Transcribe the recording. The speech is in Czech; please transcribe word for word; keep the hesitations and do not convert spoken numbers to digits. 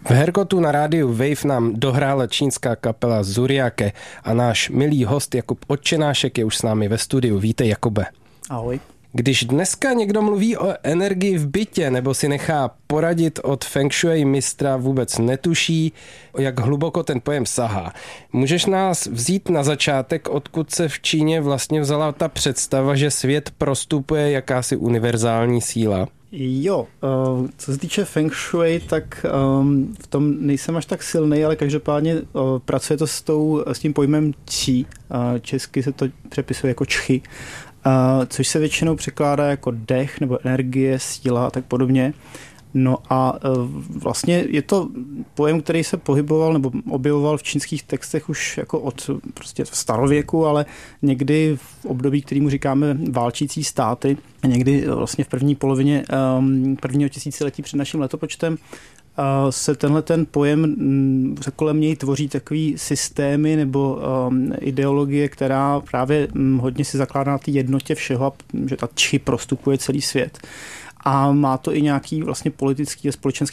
V Hergotu na rádiu Wave nám dohrála čínská kapela Zuriake a náš milý host Jakub Odčenášek je už s námi ve studiu. Vítej, Jakube. Ahoj. Když dneska někdo mluví o energii v bytě nebo si nechá poradit od Feng Shui mistra, vůbec netuší, jak hluboko ten pojem sahá. Můžeš nás vzít na začátek, odkud se v Číně vlastně vzala ta představa, že svět prostupuje jakási univerzální síla? Jo, co se týče Feng Shui, tak v tom nejsem až tak silný, ale každopádně pracuje to s, tou, s tím pojmem Qi. Česky se to přepisuje jako čchy, což se většinou překládá jako dech nebo energie, síla a tak podobně. No a vlastně je to pojem, který se pohyboval nebo objevoval v čínských textech už jako od prostě starověku, ale někdy v období, kterému říkáme válčící státy, někdy vlastně v první polovině prvního tisíciletí před naším letopočtem se tenhle ten pojem kolem něj tvoří takový systémy nebo um, ideologie, která právě hodně si zakládá na té jednotě všeho, že ta Qi prostupuje celý svět. A má to i nějaký vlastně politický a společenský